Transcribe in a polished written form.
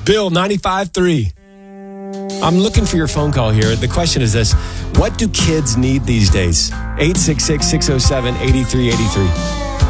Bill, 95.3. I'm looking for your phone call here. The question is this. What do kids need these days? 866-607-8383.